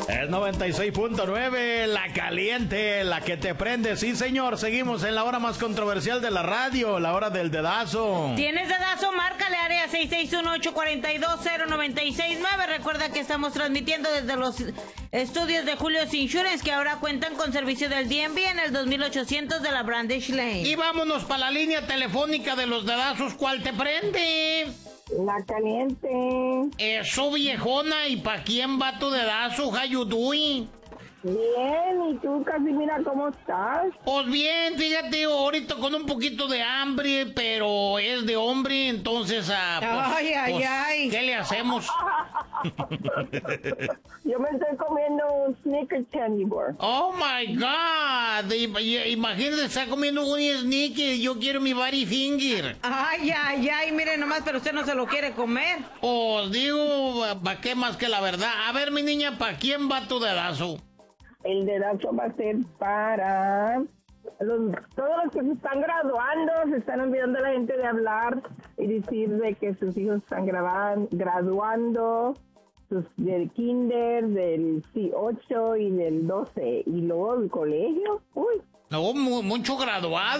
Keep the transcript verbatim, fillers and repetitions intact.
Es noventa y seis punto nueve, la caliente, la que te prende. Sí, señor, seguimos en la hora más controversial de la radio, la hora del dedazo. ¿Tienes dedazo? Márcale, área seis seis uno, ocho cuatro dos, cero nueve seis nueve. Recuerda que estamos transmitiendo desde los estudios de Julio's Insurance, que ahora cuentan con servicio del D M V en el dos mil ochocientos de la Brandish Lane. Y vámonos para la línea telefónica de los dedazos. ¿Cuál te prende? La caliente. Eso, viejona, ¿y pa' quién va tu dedazo? How you doing? Bien, ¿y tú, Casimira, cómo estás? Pues bien, fíjate, ahorita con un poquito de hambre, pero es de hombre, entonces, ah, pues, Ay, ay, pues, ay. ¿qué le hacemos? Yo me estoy comiendo un Snickers Candy Bar. Oh my God, I- I- imagínate, está comiendo un sneaker, yo quiero mi body finger. Ay, ay, ay, mire nomás, pero usted no se lo quiere comer. Pues digo, ¿para qué más que la verdad? A ver, mi niña, ¿para quién va tu dedazo? El dedazo va a ser para los, todos los que se están graduando, se están olvidando la gente de hablar y decir de que sus hijos están graban- graduando, sus del kinder, del C ocho y del doce, y luego el colegio. Uy. No, mu- mucho graduado.